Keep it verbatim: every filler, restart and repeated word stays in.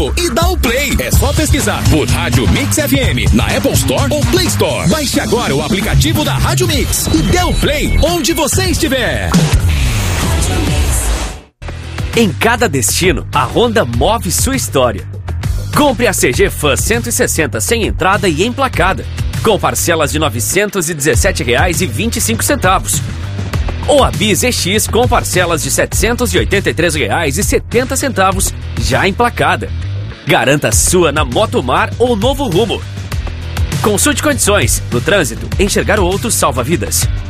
aplicativo e dá o play. É só pesquisar por Rádio Mix F M na Apple Store ou Play Store. Baixe agora o aplicativo da Rádio Mix e dê o play onde você estiver. Em cada destino, a Honda move sua história. Compre a C G Fan cento e sessenta sem entrada e emplacada, com parcelas de novecentos e dezessete reais e vinte e cinco centavos. Ou a Bis E X com parcelas de setecentos e oitenta e três reais e setenta centavos, já emplacada. Garanta a sua na Motomar ou Novo Rumo. Consulte condições. No trânsito, enxergar o outro salva vidas.